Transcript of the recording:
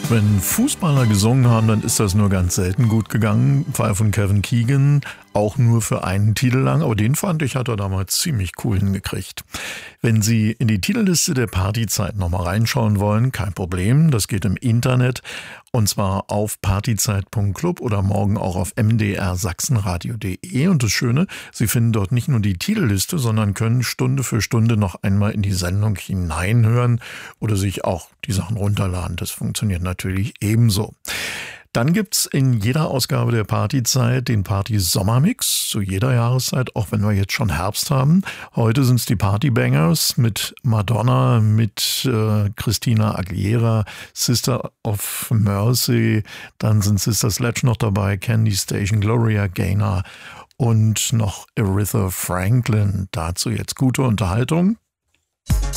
Wenn Fußballer gesungen haben, dann ist das nur ganz selten gut gegangen. Fall von Kevin Keegan, auch nur für einen Titel lang, aber den fand ich, hat er damals ziemlich cool hingekriegt. Wenn Sie in die Titelliste der Partyzeit nochmal reinschauen wollen, kein Problem, das geht im Internet und zwar auf partyzeit.club oder morgen auch auf mdrsachsenradio.de. Und das Schöne, Sie finden dort nicht nur die Titelliste, sondern können Stunde für Stunde noch einmal in die Sendung hineinhören oder sich auch die Sachen runterladen. Das funktioniert natürlich ebenso. Dann gibt's in jeder Ausgabe der Partyzeit den Party-Sommermix zu jeder Jahreszeit, auch wenn wir jetzt schon Herbst haben. Heute sind's die Partybangers mit Madonna, mit Christina Aguilera, Sister of Mercy, dann sind Sister Sledge noch dabei, Candy Station, Gloria Gaynor und noch Aretha Franklin. Dazu jetzt gute Unterhaltung.